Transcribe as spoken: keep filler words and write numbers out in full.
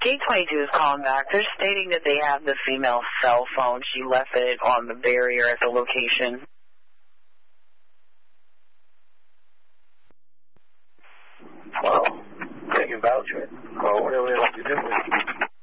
Gate twenty-two is calling back. They're stating that they have the female cell phone. She left it on the barrier at the location. Well, they can vouch for it. Well, whatever they like to do with it.